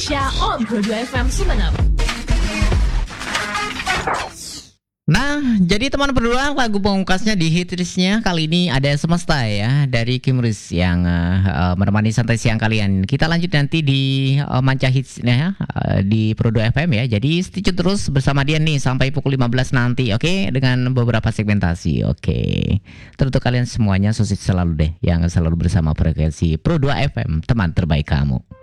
Indonesia on Pro 2 FM Sumeneb. Nah, jadi teman berdua lagu pemungkasnya di hitlistnya kali ini ada Semesta ya dari Kim Riz yang menemani santai siang kalian. Kita lanjut nanti di Manca Hitsnya di Pro 2 FM ya. Jadi stay tune terus bersama dia nih sampai pukul 15 nanti, oke? Dengan beberapa segmentasi, oke. Teruntuk kalian semuanya sukses selalu deh yang selalu bersama frekuensi Pro 2 FM, teman terbaik kamu.